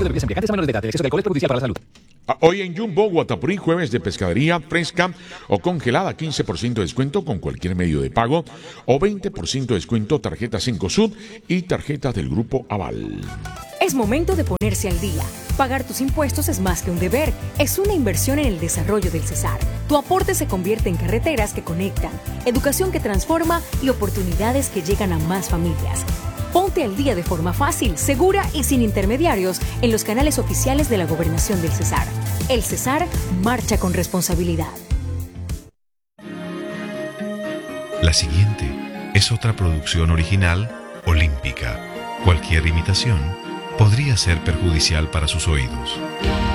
Hoy en Jumbo, Guatapurí, jueves de pescadería fresca o congelada, 15% de descuento con cualquier medio de pago o 20% de descuento tarjetas Cencosud y tarjetas del Grupo Aval. Es momento de ponerse al día. Pagar tus impuestos es más que un deber, es una inversión en el desarrollo del Cesar. Tu aporte se convierte en carreteras que conectan, educación que transforma y oportunidades que llegan a más familias. Ponte al día de forma fácil, segura y sin intermediarios en los canales oficiales de la Gobernación del Cesar. El Cesar marcha con responsabilidad. La siguiente es otra producción original olímpica. Cualquier imitación podría ser perjudicial para sus oídos.